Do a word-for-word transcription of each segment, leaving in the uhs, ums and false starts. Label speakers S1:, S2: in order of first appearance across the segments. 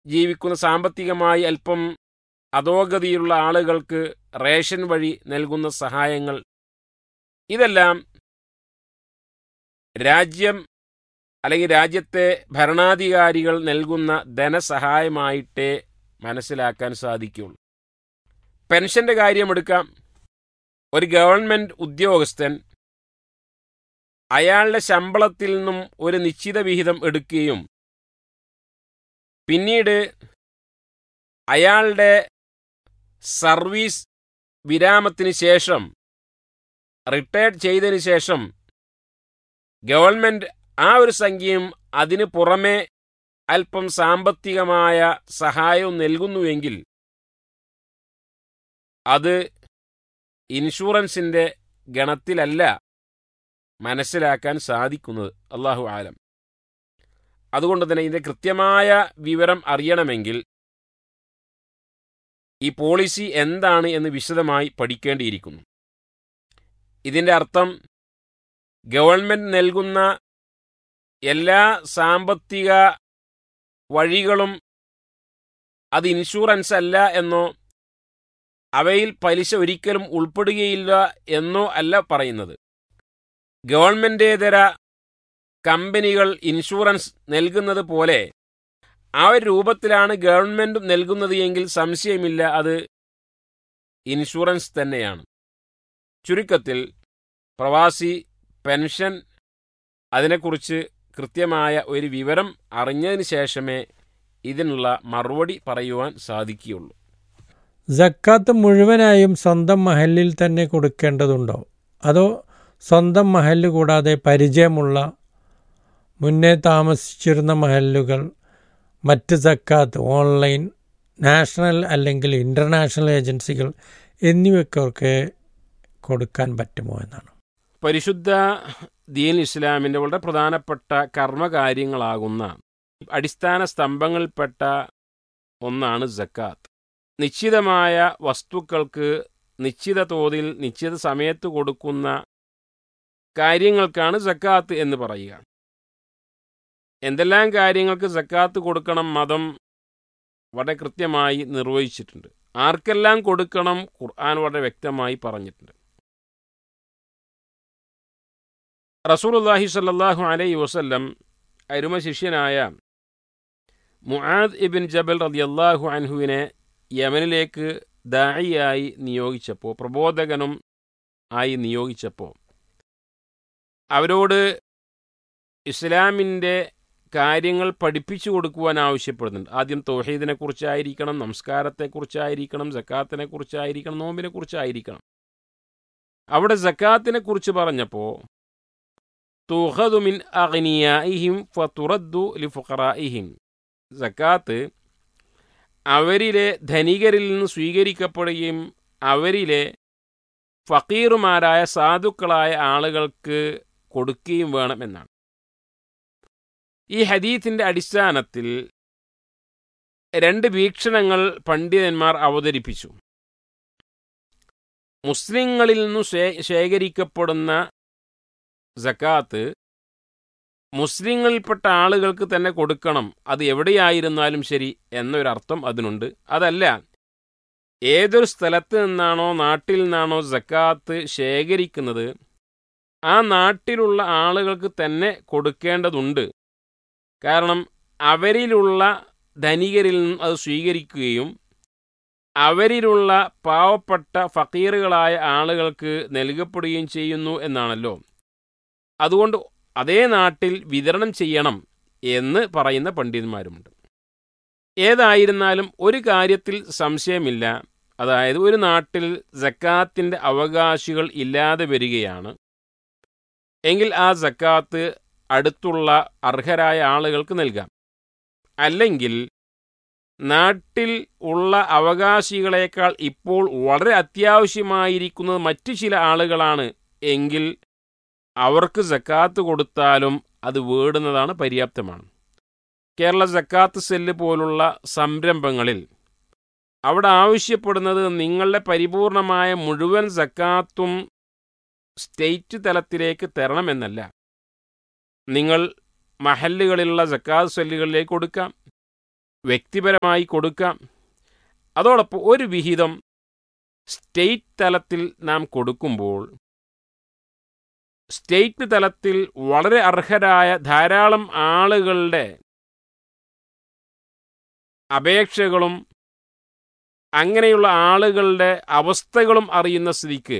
S1: ജീവിക്കുന്ന സാമ്പത്തികമായി അല്പം അധോഗതിയുള്ള ആളുകൾക്ക് റേഷൻ വഴി നൽകുന്ന സഹായങ്ങൾ, ഇതെല്ലാം രാജ്യം അല്ലെങ്കിൽ രാജ്യത്തെ ഭരണാധികാരികൾ നൽകുന്ന ധനസഹായമായിട്ടേ മനസ്സിലാക്കാൻ സാധിക്കുകയുള്ളൂ. പെൻഷൻ്റെ കാര്യമെടുക്കാം. ഒരു ഗവൺമെൻറ് ഉദ്യോഗസ്ഥൻ അയാളുടെ ശമ്പളത്തിൽ നിന്നും ഒരു നിശ്ചിത വിഹിതം എടുക്കുകയും പിന്നീട് അയാളുടെ സർവീസ് വിരാമത്തിന് ശേഷം റിട്ടയർഡ് ചെയ്തതിന് ശേഷം ഗവൺമെൻറ് ആ ഒരു സംഖ്യയും അതിന് പുറമെ അല്പം സാമ്പത്തികമായ സഹായവും നൽകുന്നുവെങ്കിൽ അത് ഇൻഷുറൻസിൻ്റെ ഗണത്തിലല്ല മനസ്സിലാക്കാൻ സാധിക്കുന്നത്. അല്ലാഹു ആലം. അതുകൊണ്ട് തന്നെ ഇതിൻ്റെ കൃത്യമായ വിവരം അറിയണമെങ്കിൽ ഈ പോളിസി എന്താണ് എന്ന് വിശദമായി പഠിക്കേണ്ടിയിരിക്കുന്നു. ഇതിൻ്റെ അർത്ഥം ഗവൺമെൻറ് നൽകുന്ന എല്ലാ സാമ്പത്തിക വഴികളും അത് ഇൻഷുറൻസ് അല്ല എന്നോ അവയിൽ പലിശ ഒരിക്കലും ഉൾപ്പെടുകയില്ല എന്നോ അല്ല പറയുന്നത്. ഗവൺമെൻറ്റേതര കമ്പനികൾ ഇൻഷുറൻസ് നൽകുന്നത് പോലെ ആ ഒരു രൂപത്തിലാണ് ഗവൺമെൻറ് നൽകുന്നത് എങ്കിൽ സംശയമില്ല, അത് ഇൻഷുറൻസ് തന്നെയാണ്. ചുരുക്കത്തിൽ പ്രവാസി പെൻഷൻ അതിനെക്കുറിച്ച് കൃത്യമായ ഒരു വിവരം അറിഞ്ഞതിന് ശേഷമേ ഇതിനുള്ള മറുപടി പറയുവാൻ സാധിക്കുകയുള്ളൂ.
S2: സക്കാത്ത് മുഴുവനായും സ്വന്തം മഹല്ലിൽ തന്നെ കൊടുക്കേണ്ടതുണ്ടോ, അതോ സ്വന്തം മഹല്ല് കൂടാതെ പരിചയമുള്ള മുന്നേ താമസിച്ചിരുന്ന മഹല്ലുകൾ മറ്റ് സക്കാത്ത് ഓൺലൈൻ, നാഷണൽ അല്ലെങ്കിൽ ഇൻ്റർനാഷണൽ ഏജൻസികൾ എന്നിവയ്ക്കൊക്കെ കൊടുക്കാൻ പറ്റുമോ എന്നാണ്?
S1: പരിശുദ്ധ ദീൻ ഇസ്ലാമിൻ്റെ വളരെ പ്രധാനപ്പെട്ട കർമ്മകാര്യങ്ങളാകുന്ന അടിസ്ഥാന സ്തംഭങ്ങളിൽപ്പെട്ട ഒന്നാണ് സക്കാത്ത്. നിശ്ചിതമായ വസ്തുക്കൾക്ക് നിശ്ചിത തോതിൽ നിശ്ചിത സമയത്ത് കൊടുക്കുന്ന കാര്യങ്ങൾക്കാണ് സക്കാത്ത് എന്ന് പറയുക. എന്തെല്ലാം കാര്യങ്ങൾക്ക് സക്കാത്ത് കൊടുക്കണം മതം വളരെ കൃത്യമായി നിർവഹിച്ചിട്ടുണ്ട്. ആർക്കെല്ലാം കൊടുക്കണം ഖുർആൻ വളരെ വ്യക്തമായി പറഞ്ഞിട്ടുണ്ട്. റസൂലുള്ളാഹി സ്വല്ലല്ലാഹു അലൈഹി വസല്ലം അരുമ ശിഷ്യനായ മുആദ് ഇബ്ൻ ജബൽ റളിയല്ലാഹു അൻഹുവിനെ യമനിലേക്ക് ദാഇയായി നിയോഗിച്ചപ്പോൾ, പ്രബോധകനും ആയി നിയോഗിച്ചപ്പോൾ അവരോട് ഇസ്ലാമിൻ്റെ കാര്യങ്ങൾ പഠിപ്പിച്ചു കൊടുക്കുവാൻ ആവശ്യപ്പെടുന്നുണ്ട്. ആദ്യം തൗഹീദിനെ കുറിച്ചായിരിക്കണം, നമസ്കാരത്തെക്കുറിച്ചായിരിക്കണം, സക്കാത്തിനെ കുറിച്ചായിരിക്കണം, നോമ്പിനെ കുറിച്ചായിരിക്കണം. അവിടെ സക്കാത്തിനെ കുറിച്ച് പറഞ്ഞപ്പോൾ തുഖദു മിൻ അഗ്നിയാഇഹിം ഫതുറദ്ദു ലിഫുഖറാഇഹിം, സക്കാത്ത് അവരിലെ ധനികരിൽ നിന്ന് സ്വീകരിക്കപ്പെടുകയും അവരിലെ ഫക്കീറുമാരായ സാധുക്കളായ ആളുകൾക്ക് കൊടുക്കുകയും വേണമെന്നാണ്. ഈ ഹദീസിൻ്റെ അടിസ്ഥാനത്തിൽ രണ്ട് വീക്ഷണങ്ങൾ പണ്ഡിതന്മാർ അവതരിപ്പിച്ചു. മുസ്ലിങ്ങളിൽ നിന്നും ശേഖരിക്കപ്പെടുന്ന സക്കാത്ത് മുസ്ലിങ്ങളിൽപ്പെട്ട ആളുകൾക്ക് തന്നെ കൊടുക്കണം, അത് എവിടെയായിരുന്നാലും ശരി എന്നൊരർത്ഥം അതിനുണ്ട്. അതല്ല, ഏതൊരു സ്ഥലത്ത് നിന്നാണോ നാട്ടിൽ നിന്നാണോ സക്കാത്ത് ശേഖരിക്കുന്നത് ആ നാട്ടിലുള്ള ആളുകൾക്ക് തന്നെ കൊടുക്കേണ്ടതുണ്ട്. കാരണം അവരിലുള്ള ധനികരിൽ നിന്നും അത് സ്വീകരിക്കുകയും അവരിലുള്ള പാവപ്പെട്ട ഫക്കീറുകളായ ആളുകൾക്ക് നൽകപ്പെടുകയും ചെയ്യുന്നു എന്നാണല്ലോ. അതുകൊണ്ട് അതേ നാട്ടിൽ വിതരണം ചെയ്യണം എന്ന് പറയുന്ന പണ്ഡിതന്മാരുമുണ്ട്. ഏതായിരുന്നാലും ഒരു കാര്യത്തിൽ സംശയമില്ല, അതായത് ഒരു നാട്ടിൽ സക്കാത്തിൻ്റെ അവകാശികൾ ഇല്ലാതെ വരികയാണ് എങ്കിൽ ആ സക്കാത്ത് അടുത്തുള്ള അർഹരായ ആളുകൾക്ക് നൽകാം. അല്ലെങ്കിൽ നാട്ടിൽ ഉള്ള അവകാശികളെക്കാൾ ഇപ്പോൾ വളരെ അത്യാവശ്യമായിരിക്കുന്നത് മറ്റു ചില ആളുകളാണ് എങ്കിൽ അവർക്ക് സക്കാത്ത് കൊടുത്താലും അത് വേടുന്നതാണ്, പര്യാപ്തമാണ്. കേരള സക്കാത്ത് സെല്ല് പോലുള്ള സംരംഭങ്ങളിൽ അവിടെ ആവശ്യപ്പെടുന്നത് നിങ്ങളുടെ പരിപൂർണമായ മുഴുവൻ സക്കാത്തും സ്റ്റേറ്റ് തലത്തിലേക്ക് തരണമെന്നല്ല. നിങ്ങൾ മഹല്ലുകളിലുള്ള സക്കാത്ത് സെല്ലുകളിലേക്ക് കൊടുക്കാം. വ്യക്തിപരമായി കൊടുക്കാം. അതോടൊപ്പം ഒരു വിഹിതം സ്റ്റേറ്റ് തലത്തിൽ നാം കൊടുക്കുമ്പോൾ സ്റ്റേറ്റ് തലത്തിൽ വളരെ അർഹരായ ധാരാളം ആളുകളുടെ അപേക്ഷകളും അങ്ങനെയുള്ള ആളുകളുടെ അവസ്ഥകളും അറിയുന്ന സ്ഥിതിക്ക്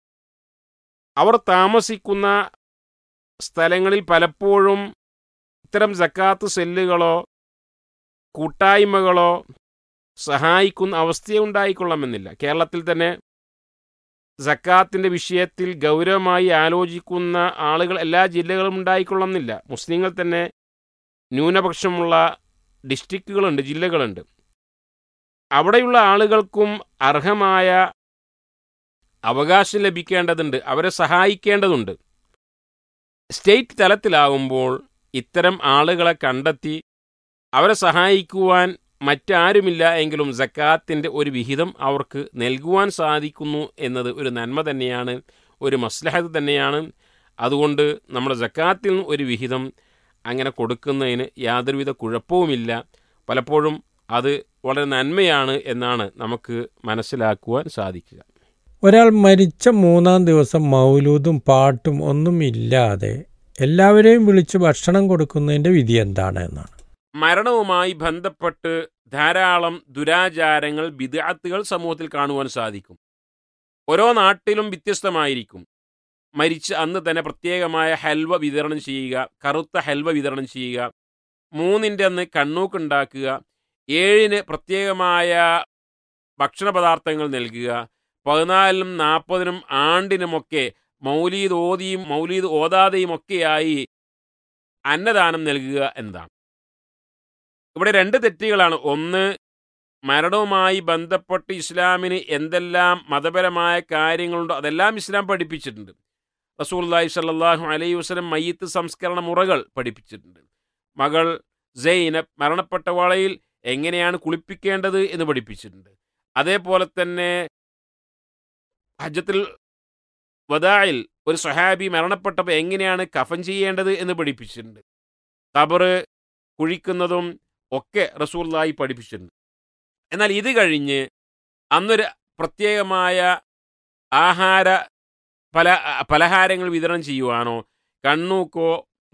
S1: അവർ താമസിക്കുന്ന സ്ഥലങ്ങളിൽ പലപ്പോഴും ഇത്തരം സക്കാത്ത് സെല്ലുകളോ കൂട്ടായ്മകളോ സഹായിക്കുന്ന അവസ്ഥയുണ്ടായിക്കൊള്ളണമെന്നില്ല. കേരളത്തിൽ തന്നെ സക്കാത്തിൻ്റെ വിഷയത്തിൽ ഗൗരവമായി ആലോചിക്കുന്ന ആളുകൾ എല്ലാ ജില്ലകളും ഉണ്ടായിക്കൊള്ളുന്നില്ല. മുസ്ലിങ്ങൾ തന്നെ ന്യൂനപക്ഷമുള്ള ഡിസ്ട്രിക്റ്റുകളുണ്ട്, ജില്ലകളുണ്ട്. അവിടെയുള്ള ആളുകൾക്കും അർഹമായ അവകാശം ലഭിക്കേണ്ടതുണ്ട്, അവരെ സഹായിക്കേണ്ടതുണ്ട്. സ്റ്റേറ്റ് തലത്തിലാകുമ്പോൾ ഇത്തരം ആളുകളെ കണ്ടെത്തി അവരെ സഹായിക്കുവാൻ മറ്റാരുമില്ല എങ്കിലും സക്കാത്തിൻ്റെ ഒരു വിഹിതം അവർക്ക് നൽകുവാൻ സാധിക്കുന്നു എന്നത് ഒരു നന്മ തന്നെയാണ്, ഒരു മസ്ലഹത്ത് തന്നെയാണ്. അതുകൊണ്ട് നമ്മുടെ സക്കാത്തിൽ നിന്ന് ഒരു വിഹിതം അങ്ങനെ കൊടുക്കുന്നതിന് യാതൊരുവിധ കുഴപ്പവുമില്ല. പലപ്പോഴും അത് വളരെ നന്മയാണ് എന്നാണ് നമുക്ക് മനസ്സിലാക്കുവാൻ സാധിക്കുക.
S2: ഒരാൾ മരിച്ച മൂന്നാം ദിവസം മൗലൂദും പാട്ടും ഒന്നും ഇല്ലാതെ എല്ലാവരെയും വിളിച്ച് ഭക്ഷണം കൊടുക്കുന്നതിൻ്റെ വിധി എന്താണ് എന്നാണ്.
S1: മരണവുമായി ബന്ധപ്പെട്ട് ധാരാളം ദുരാചാരങ്ങൾ, ബിദ്അത്തുകൾ സമൂഹത്തിൽ കാണുവാൻ സാധിക്കും. ഓരോ നാട്ടിലും വ്യത്യസ്തമായിരിക്കും. മരിച്ച് അന്ന് തന്നെ പ്രത്യേകമായ ഹൽവ വിതരണം ചെയ്യുക, കറുത്ത ഹൽവ വിതരണം ചെയ്യുക, മൂന്നിൻ്റെ അന്ന് കണ്ണൂക്കുണ്ടാക്കുക, ഏഴിന് പ്രത്യേകമായ ഭക്ഷണ പദാർത്ഥങ്ങൾ നൽകുക, പതിനാലിനും നാൽപ്പതിനും ആണ്ടിനുമൊക്കെ മൗലീദ് ഓതിയും മൗലീദ് ഓതാതെയും ഒക്കെയായി അന്നദാനം നൽകുക എന്നതാണ്. ഇവിടെ രണ്ട് തെറ്റുകളാണ്. ഒന്ന്, മരണവുമായി ബന്ധപ്പെട്ട് ഇസ്ലാമിന് എന്തെല്ലാം മതപരമായ കാര്യങ്ങളുണ്ടോ അതെല്ലാം ഇസ്ലാം പഠിപ്പിച്ചിട്ടുണ്ട്. റസൂലുള്ളാഹി സ്വല്ലല്ലാഹു അലൈഹി വസല്ലം മയ്യിത്ത് സംസ്കരണ മുറകൾ പഠിപ്പിച്ചിട്ടുണ്ട്. മകൾ സൈനബ് മരണപ്പെട്ട വേളയിൽ എങ്ങനെയാണ് കുളിപ്പിക്കേണ്ടത് എന്ന് പഠിപ്പിച്ചിട്ടുണ്ട്. അതേപോലെ തന്നെ ഹജ്ജത്തുൽ വദാഇൽ ഒരു സ്വഹാബി മരണപ്പെട്ടപ്പോൾ എങ്ങനെയാണ് കഫൻ ചെയ്യേണ്ടത് എന്ന് പഠിപ്പിച്ചിട്ടുണ്ട്. ഖബർ കുഴിക്കുന്നതും ഒക്കെ റസൂലുള്ളാഹി പഠിപ്പിച്ചിട്ടുണ്ട്. എന്നാൽ ഇത് കഴിഞ്ഞ് അന്നൊരു പ്രത്യേകമായ ആഹാര പല പലഹാരങ്ങൾ വിതരണം ചെയ്യുവാനോ കണ്ണൂക്കോ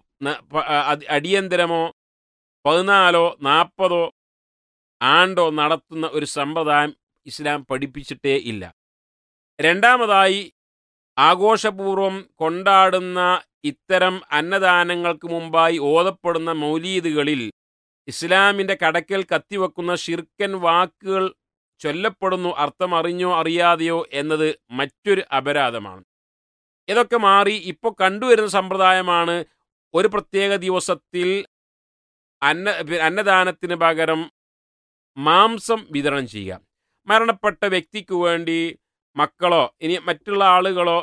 S1: അടിയന്തരമോ പതിനാലോ നാൽപ്പതോ ആണ്ടോ നടത്തുന്ന ഒരു സമ്പ്രദായം ഇസ്ലാം പഠിപ്പിച്ചിട്ടേ ഇല്ല. രണ്ടാമതായി, ആഘോഷപൂർവം കൊണ്ടാടുന്ന ഇത്തരം അന്നദാനങ്ങൾക്ക് മുമ്പായി ഓതപ്പെടുന്ന മൗലീദുകളിൽ ഇസ്ലാമിൻ്റെ കടക്കൽ കത്തിവെക്കുന്ന ഷിർക്കൻ വാക്കുകൾ ചൊല്ലപ്പെടുന്നു, അർത്ഥം അറിഞ്ഞോ അറിയാതെയോ എന്നത് മറ്റൊരു അപരാധമാണ്. ഇതൊക്കെ മാറി ഇപ്പോൾ കണ്ടുവരുന്ന സമ്പ്രദായമാണ് ഒരു പ്രത്യേക ദിവസത്തിൽ അന്ന അന്നദാനത്തിന് പകരം മാംസം വിതരണം ചെയ്യുക. മരണപ്പെട്ട വ്യക്തിക്ക് വേണ്ടി മക്കളോ ഇനി മറ്റുള്ള ആളുകളോ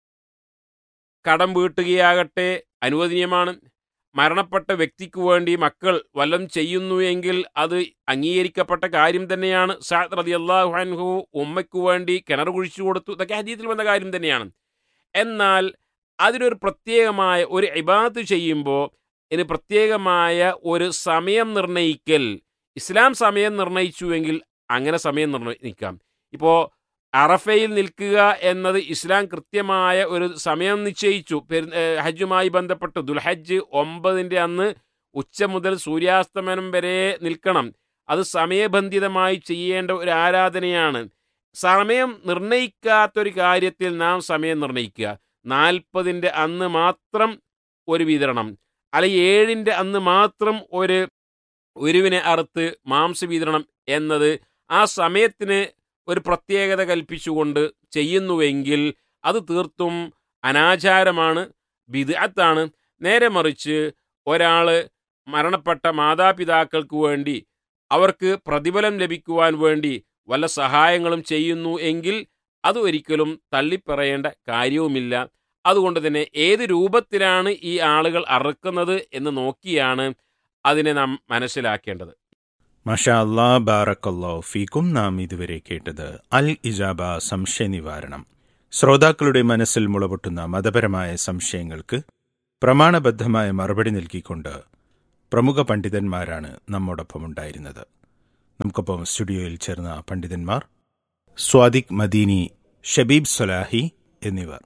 S1: കടം വീട്ടുകയാകട്ടെ അനുവദനീയമാണ്. മരണപ്പെട്ട വ്യക്തിക്ക് വേണ്ടി മക്കൾ വല്ലതും ചെയ്യുന്നു എങ്കിൽ അത് അംഗീകരിക്കപ്പെട്ട കാര്യം തന്നെയാണ്. സഅദ് റളിയല്ലാഹു അൻഹു ഉമ്മയ്ക്ക് വേണ്ടി കിണർ കുഴിച്ചു കൊടുത്തു, ഇതൊക്കെ ഹദീസിൽ വന്ന കാര്യം തന്നെയാണ്. എന്നാൽ അതിനൊരു പ്രത്യേകമായ ഒരു ഇബാദത്ത് ചെയ്യുമ്പോൾ ഇതിന് പ്രത്യേകമായ ഒരു സമയം നിർണയിക്കൽ, ഇസ്ലാം സമയം നിർണയിച്ചുവെങ്കിൽ അങ്ങനെ സമയം നിർണയിക്കാം. ഇപ്പോൾ അറഫയിൽ നിൽക്കുക എന്നത് ഇസ്ലാം കൃത്യമായ ഒരു സമയം നിശ്ചയിച്ചു. ഹജ്ജുമായി ബന്ധപ്പെട്ട് ദുൽഹജ്ജ് ഒമ്പതിൻ്റെ അന്ന് ഉച്ച മുതൽ സൂര്യാസ്തമനം വരെ നിൽക്കണം. അത് സമയബന്ധിതമായി ചെയ്യേണ്ട ഒരു ആരാധനയാണ്. സമയം നിർണയിക്കാത്തൊരു കാര്യത്തിൽ നാം സമയം നിർണയിക്കുക. നാൽപ്പതിൻ്റെ അന്ന് മാത്രം ഒരു വിതരണം, അല്ലെങ്കിൽ ഏഴിൻ്റെ അന്ന് മാത്രം ഒരു ഒരുവിനെ അറുത്ത് മാംസ വിതരണം എന്നത് ആ സമയത്തിന് ഒരു പ്രത്യേകത കൽപ്പിച്ചുകൊണ്ട് ചെയ്യുന്നുവെങ്കിൽ അത് തീർത്തും അനാചാരമാണ്, ബിദ്അത്താണ്. നേരെ മറിച്ച് ഒരാൾ മരണപ്പെട്ട മാതാപിതാക്കൾക്ക് വേണ്ടി അവർക്ക് പ്രതിഫലം ലഭിക്കുവാൻ വേണ്ടി വല്ല സഹായങ്ങളും ചെയ്യുന്നു എങ്കിൽ അത് ഒരിക്കലും തള്ളിപ്പറയേണ്ട കാര്യവുമില്ല. അതുകൊണ്ട് തന്നെ ഏത് രൂപത്തിലാണ് ഈ ആളുകൾ അറുക്കുന്നത് എന്ന് നോക്കിയാണ് അതിനെ നാം മനസ്സിലാക്കേണ്ടത്.
S3: മാഷാ അല്ലാ, ബാറക്കല്ലാഹു ഫീക്കും. നാം ഇതുവരെ കേട്ടത് അൽ ഇജാബ സംശയ നിവാരണം. ശ്രോതാക്കളുടെ മനസ്സിൽ മുളപൊട്ടുന്ന മതപരമായ സംശയങ്ങൾക്ക് പ്രമാണബദ്ധമായ മറുപടി നൽകിക്കൊണ്ട് പ്രമുഖ പണ്ഡിതന്മാരാണ് നമ്മോടൊപ്പം ഉണ്ടായിരുന്നത്. നമുക്കൊപ്പം സ്റ്റുഡിയോയിൽ ചേർന്ന പണ്ഡിതന്മാർ സ്വാദിഖ് മദീനി, ഷബീബ് സലാഹി എന്നിവർ.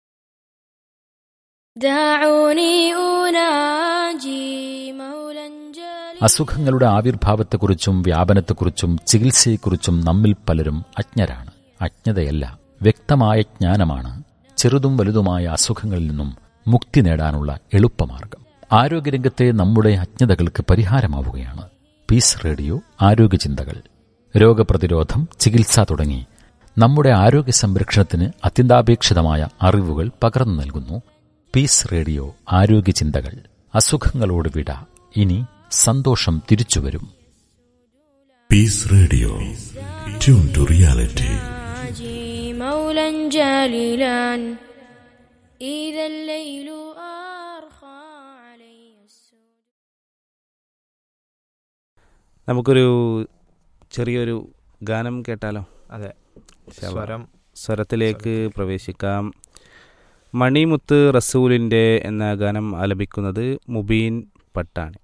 S4: അസുഖങ്ങളുടെ ആവിർഭാവത്തെക്കുറിച്ചും വ്യാപനത്തെക്കുറിച്ചും ചികിത്സയെക്കുറിച്ചും നമ്മിൽ പലരും അജ്ഞരാണ്. അജ്ഞതയല്ല, വ്യക്തമായ ജ്ഞാനമാണ് ചെറുതും വലുതുമായ അസുഖങ്ങളിൽ നിന്നും മുക്തി നേടാനുള്ള എളുപ്പമാർഗം. ആരോഗ്യരംഗത്തെ നമ്മുടെ അജ്ഞതകൾക്ക് പരിഹാരമാവുകയാണ് പീസ് റേഡിയോ ആരോഗ്യചിന്തകൾ. രോഗപ്രതിരോധം, ചികിത്സ തുടങ്ങി നമ്മുടെ ആരോഗ്യ സംരക്ഷണത്തിന് അത്യന്താപേക്ഷിതമായ അറിവുകൾ പകർന്നു നൽകുന്നു പീസ് റേഡിയോ ആരോഗ്യചിന്തകൾ. അസുഖങ്ങളോട് വിട, ഇനി സന്തോഷം തിരിച്ചുവരും.
S5: Piece radio, tune to reality.
S6: നമുക്കൊരു ചെറിയൊരു ഗാനം കേട്ടാലോ?
S7: അതെ,
S6: സ്വരം സ്വരത്തിലേക്ക് പ്രവേശിക്കാം. മണിമുത്ത് റസൂലിൻ്റെ എന്ന ഗാനം ആലപിക്കുന്നത് മുബീൻ പട്ടാണി.